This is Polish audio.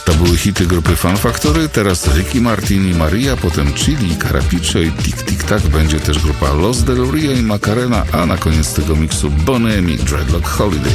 To były hity grupy Fun Factory, teraz Ricky Martin i Maria, potem Chili, Carapicze i Tic Tic Tac. Będzie też grupa Los Del Rio i Macarena, a na koniec tego miksu Boney M. Dreadlock Holiday.